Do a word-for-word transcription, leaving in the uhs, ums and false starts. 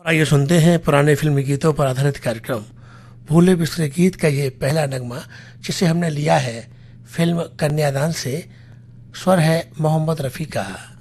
आइए सुनते हैं पुराने फिल्मी गीतों पर आधारित कार्यक्रम भूले बिसरे गीत का ये पहला नगमा, जिसे हमने लिया है फिल्म कन्यादान से। स्वर है मोहम्मद रफ़ी का।